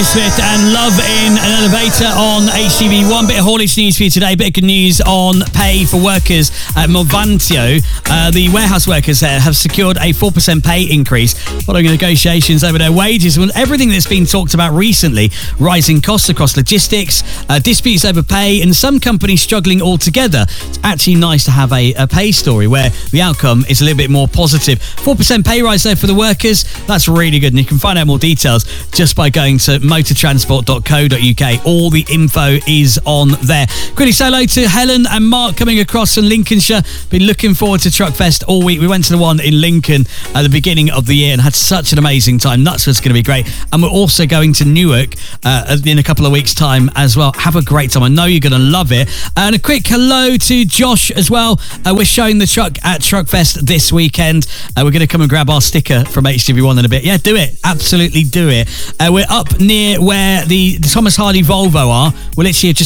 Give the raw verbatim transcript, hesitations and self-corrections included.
Smith and Love in an Elevator on H T V one. Bit of haulage news for you today. Bit of good news on pay for workers at Movantio. Uh, the warehouse workers there have secured a four percent pay increase following negotiations over their wages. Well, everything that's been talked about recently, rising costs across logistics, uh, disputes over pay, and some companies struggling altogether. It's actually nice to have a, a pay story where the outcome is a little bit more positive. four percent pay rise there for the workers. That's really good. And you can find out more details just by going to motortransport dot co dot uk. All the info is on there. Quickly say hello to Helen and Mark coming across from Lincolnshire. Been looking forward to Truckfest all week. We went to the one in Lincoln at the beginning of the year and had such an amazing time. Knutsford's going to be great. And we're also going to Newark uh, in a couple of weeks' time as well. Have a great time. I know you're going to love it. And a quick hello to Josh as well. Uh, we're showing the truck at Truckfest this weekend. Uh, we're going to come and grab our sticker from H T V one in a bit. Yeah, do it. Absolutely do it. Uh, we're up near where the, the Thomas Hardy Volvo are. We're literally just